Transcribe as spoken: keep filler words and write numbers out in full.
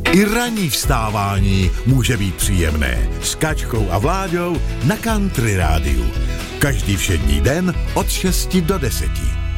I ranní vstávání může být příjemné. S Kačkou a Vláďou na Country Rádiu. Každý všední den od šesti do deseti.